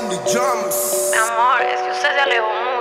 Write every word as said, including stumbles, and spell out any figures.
on the drums. Mi amor, es que usted se alejó